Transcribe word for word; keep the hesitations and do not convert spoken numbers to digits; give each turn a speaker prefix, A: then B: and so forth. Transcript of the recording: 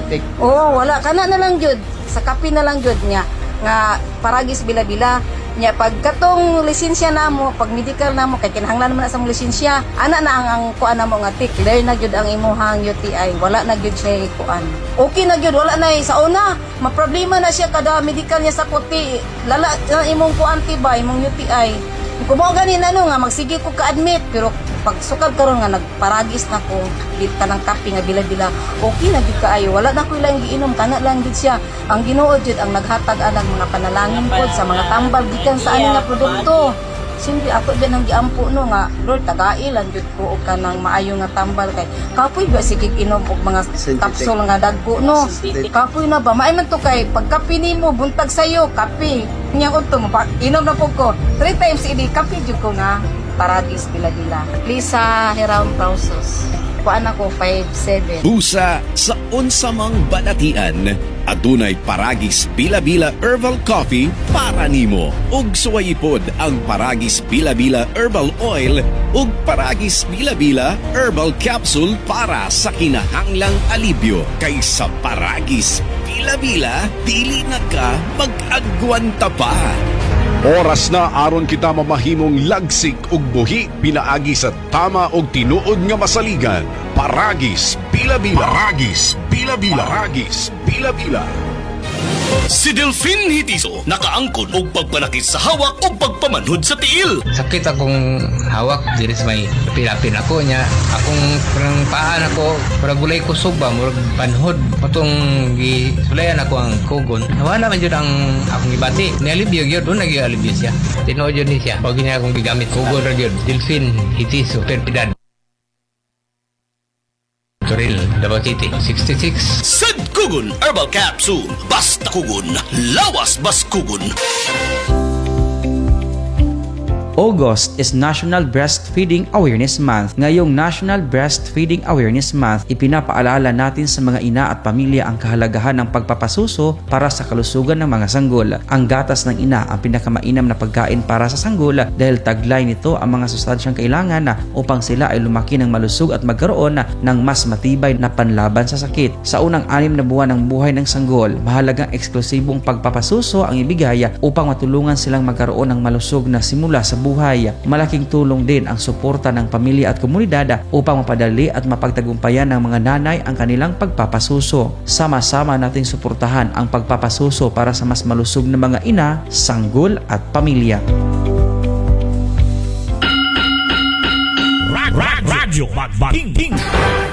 A: tik.
B: Oo, wala kana na lang jud. Sa kape na lang jud niya nga paragis bila-bila nya pag katong lisensya namo, pag medical namo kay kinahanglan naman na sa mong lisensya. Ana na ang ang kuan namo nga tik, clear na jud ang imuhang U T I. Wala na jud siya kuan. Okay na jud, wala na eh. Sa una, maproblema na siya kada medical niya sa kuti. Lala na imong kuan tibay, imong U T I. Kung mo ganin ano nga magsige ko ka-admit pero pag sukad karon nga nagparagis na ko kita ng kape nga bila-bila okay na gid kaayo, wala na ko ilang giinom, kana lang gid siya. Ang Ginoo jud ang naghatag anang mga panalangin pod sa mga tambal gikan sa ani nga produkto. Siyempre ako din ang giampo no nga Lord tagailan jud ko og kanang maayo nga tambal kay kapoy ba sige inom og mga kapsul nga dagko no. Kapoy na ba maay man to kay pagkape nimo buntag sayo kape nya unto mo inom na pud ko three times a day kape jud ko na paradis bila-bila. Lisa Heram Pausos. Kuan ako five seven.
C: Busa sa unsamang balatian, adunay Paragis Bila-Bila Herbal Coffee para nimo. Ug suwayipod ang Paragis Bila-Bila Herbal Oil ug Paragis Bila-Bila Herbal Capsule para sa kinahanglang alibyo. Kaysa Paragis Bila-Bila, dili na ka mag-agwanta pa.
D: Oras na aron kita mamahimong lagsik ug buhi pinaagi sa tama og tinuod nga masaligan. Paragis Bila-Bila. Paragis Bila-Bila. Paragis Bila-Bila.
E: Si Delfin Hitiso nakaangkon og pagpanakit sa hawak o pagpamanhod sa tiil.
A: Sakit akong hawak diri sa may pilapin ako niya. Akong parang paan ako, para gulay ko suba, murag panhod. Patong gisulayan ako ang kugon. Nawala man yun ang akong ibati. Nialibyo yun, doon nag-ialibyo siya. Tinood yun siya. Pag niya akong gigamit kugon ra yun. Delfin Hitiso, Perpidad. Toril, Davao City, sixty-six.
E: Sad Kugon Herbal Capsule. Basta Kugon, lawas bas Kugon.
F: August is National Breastfeeding Awareness Month. Ngayong National Breastfeeding Awareness Month, ipinapaalala natin sa mga ina at pamilya ang kahalagahan ng pagpapasuso para sa kalusugan ng mga sanggol. Ang gatas ng ina ang pinakamainam na pagkain para sa sanggol dahil taglay nito ang mga sustansyang kailangan na upang sila ay lumaki ng malusog at magkaroon ng mas matibay na panlaban sa sakit. Sa unang anim na buwan ng buhay ng sanggol, mahalagang eksklusibong pagpapasuso ang ibigay upang matulungan silang magkaroon ng malusog na simula sa buhay. Malaking tulong din ang suporta ng pamilya at komunidad upang mapadali at mapagtagumpayan ng mga nanay ang kanilang pagpapasuso. Sama-sama nating suportahan ang pagpapasuso para sa mas malusog na mga ina, sanggol at pamilya.
G: Radyo Magbating